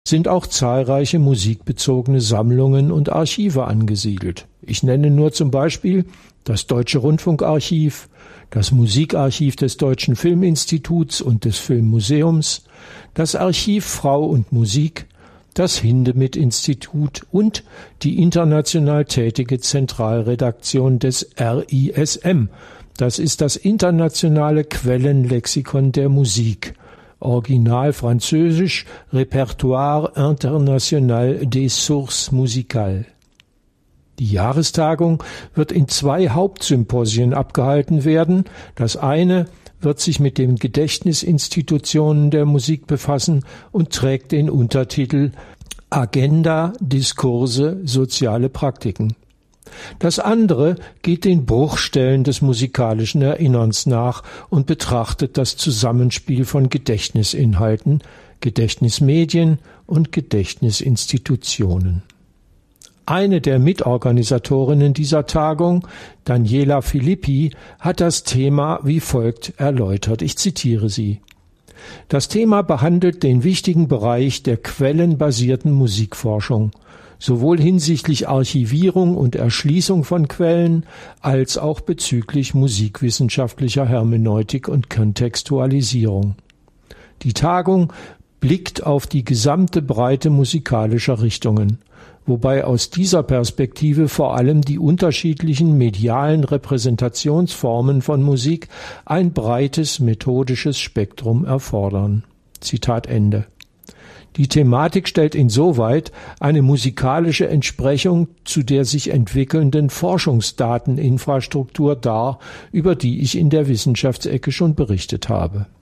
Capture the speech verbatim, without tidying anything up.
sind auch zahlreiche musikbezogene Sammlungen und Archive angesiedelt. Ich nenne nur zum Beispiel das Deutsche Rundfunkarchiv, das Musikarchiv des Deutschen Filminstituts und des Filmmuseums, das Archiv Frau und Musik, das Hindemith-Institut und die international tätige Zentralredaktion des R I S M. Das ist das internationale Quellenlexikon der Musik. Original französisch Répertoire international des sources musicales. Die Jahrestagung wird in zwei Hauptsymposien abgehalten werden. Das eine wird sich mit den Gedächtnisinstitutionen der Musik befassen und trägt den Untertitel Agenda, Diskurse, soziale Praktiken. Das andere geht den Bruchstellen des musikalischen Erinnerns nach und betrachtet das Zusammenspiel von Gedächtnisinhalten, Gedächtnismedien und Gedächtnisinstitutionen. Eine der Mitorganisatorinnen dieser Tagung, Daniela Filippi, hat das Thema wie folgt erläutert. Ich zitiere sie. Das Thema behandelt den wichtigen Bereich der quellenbasierten Musikforschung, sowohl hinsichtlich Archivierung und Erschließung von Quellen als auch bezüglich musikwissenschaftlicher Hermeneutik und Kontextualisierung. Die Tagung blickt auf die gesamte Breite musikalischer Richtungen, wobei aus dieser Perspektive vor allem die unterschiedlichen medialen Repräsentationsformen von Musik ein breites methodisches Spektrum erfordern. Zitat Ende. Die Thematik stellt insoweit eine musikalische Entsprechung zu der sich entwickelnden Forschungsdateninfrastruktur dar, über die ich in der Wissenschaftsecke schon berichtet habe.